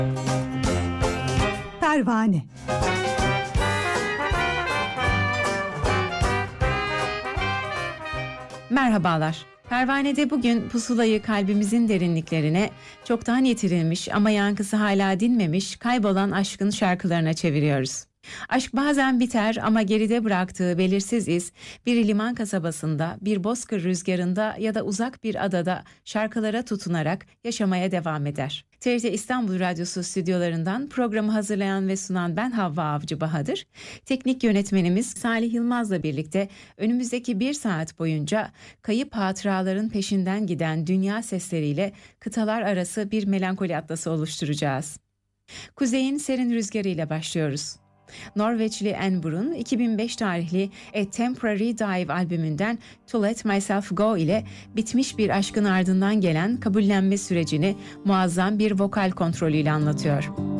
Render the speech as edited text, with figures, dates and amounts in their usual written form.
Pervane. Merhabalar. Pervane'de bugün pusulayı kalbimizin derinliklerine, çoktan yitirilmiş ama yankısı hala dinmemiş, kaybolan aşkın şarkılarına çeviriyoruz. Aşk bazen biter ama geride bıraktığı belirsiz iz bir liman kasabasında, bir bozkır rüzgarında ya da uzak bir adada şarkılara tutunarak yaşamaya devam eder. TRT İstanbul Radyosu stüdyolarından programı hazırlayan ve sunan ben Havva Avcı Bahadır. Teknik yönetmenimiz Salih Yılmaz'la birlikte önümüzdeki bir saat boyunca kayıp hatıraların peşinden giden dünya sesleriyle kıtalar arası bir melankoli atlası oluşturacağız. Kuzeyin serin rüzgarıyla başlıyoruz. Norveçli Anne Brun 2005 tarihli A Temporary Dive albümünden To Let Myself Go ile bitmiş bir aşkın ardından gelen kabullenme sürecini muazzam bir vokal kontrolüyle anlatıyor.